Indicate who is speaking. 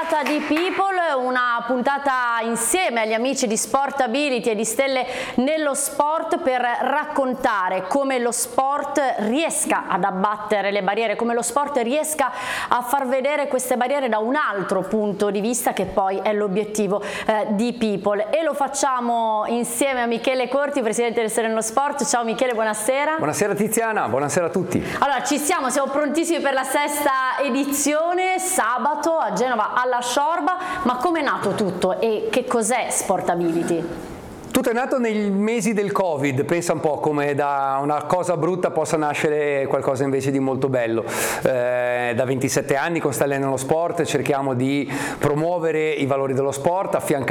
Speaker 1: puntata di People, una puntata insieme agli amici di Sportability e di Stelle nello Sport per raccontare come lo sport riesca ad abbattere le barriere, come lo sport riesca a far vedere queste barriere da un altro punto di vista, che poi è l'obiettivo di People. E lo facciamo insieme a Michele Corti, presidente del Stelle nello Sport. Ciao Michele, buonasera.
Speaker 2: Buonasera Tiziana, buonasera a tutti.
Speaker 1: Allora, siamo prontissimi per la sesta edizione, sabato a Genova alla Sciorba. Ma come è nato tutto e che cos'è Sportability?
Speaker 2: Tutto è nato nei mesi del Covid, pensa un po' come da una cosa brutta possa nascere qualcosa invece di molto bello. Da 27 anni con Stelle nello Sport cerchiamo di promuovere i valori dello sport, affiancare